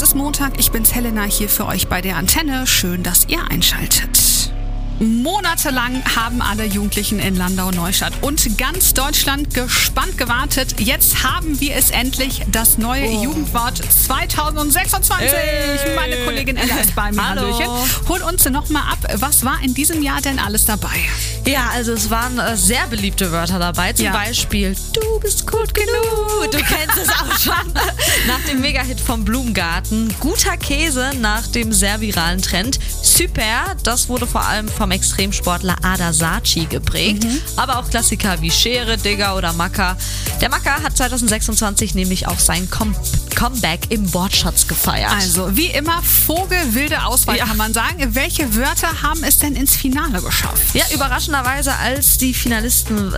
ist Montag, ich bin's Helena hier für euch bei der Antenne. Schön, dass ihr einschaltet. Monatelang haben alle Jugendlichen in Landau-Neustadt und ganz Deutschland gespannt gewartet. Jetzt haben wir es endlich, das neue Jugendwort 2026. Hey. Meine Kollegin Ella ist bei mir. Hallo. Hallöchen. Hol uns nochmal ab, was war in diesem Jahr denn alles dabei? Ja, also es waren sehr beliebte Wörter dabei. Zum Beispiel, du bist gut genug. Du kennst es auch schon. Nach dem Mega-Hit vom Blumengarten. Guter Käse nach dem sehr viralen Trend. Super, das wurde vor allem vom Extremsportler Ada Saci geprägt. Aber auch Klassiker wie Schere, Digger oder Macker. Der Macker hat 2026 nämlich auch sein Comeback im Wortschatz gefeiert. Also, wie immer, vogelwilde Auswahl kann man sagen. Welche Wörter haben es denn ins Finale geschafft? Ja, überraschender als die Finalisten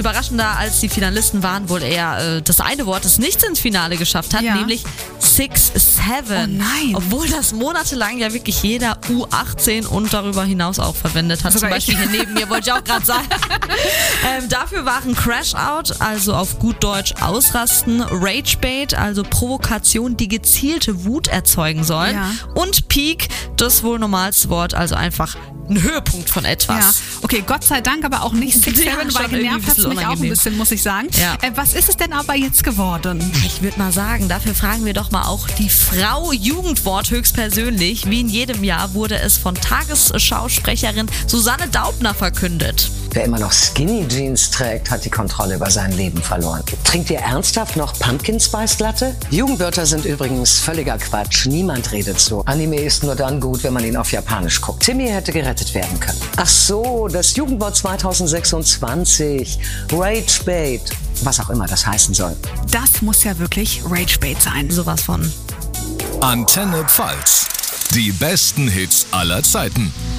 waren, wohl eher das eine Wort, das nicht ins Finale geschafft hat, nämlich 6-7. Oh nein. Obwohl das monatelang ja wirklich jeder U18 und darüber hinaus auch verwendet hat. Sogar zum Beispiel hier neben mir, wollte ich auch gerade sagen. Dafür waren Crash-Out, also auf gut Deutsch ausrasten, Rage-Bait, also Provokation, die gezielte Wut erzeugen sollen, und Peak, das wohl normalste Wort, also einfach ein Höhepunkt von etwas. Ja, okay, Gott sei Dank, aber auch nicht 6-7, weil genervt hat es mich auch ein bisschen, muss ich sagen. Ja. Was ist es denn aber jetzt geworden? Ich würde mal sagen, dafür fragen wir doch mal auch die Frau Jugendwort höchstpersönlich. Wie in jedem Jahr wurde es von Tagesschausprecherin Susanne Daubner verkündet. Wer immer noch Skinny Jeans trägt, hat die Kontrolle über sein Leben verloren. Trinkt ihr ernsthaft noch Pumpkin Spice Latte? Jugendwörter sind übrigens völliger Quatsch. Niemand redet so. Anime ist nur dann gut, wenn man ihn auf Japanisch guckt. Timmy hätte gerettet werden können. Ach so, das Jugendwort 2026. Rage-Bait. Was auch immer das heißen soll. Das muss ja wirklich Rage-Bait sein. Sowas von. Antenne Pfalz. Die besten Hits aller Zeiten.